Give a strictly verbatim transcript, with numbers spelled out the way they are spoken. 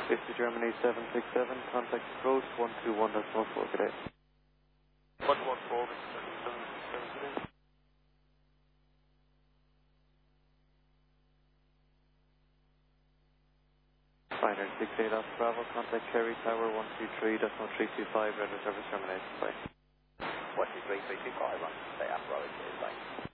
fifty Germany seven six seven, contact approach one two one decimal four, good day. one one four, seven seven seven, good day. Finer six eight off Bravo, contact Cherry Tower one two three decimal three two five, radar service terminated, bye. one two three three two five, on, say, Afro, is, is like.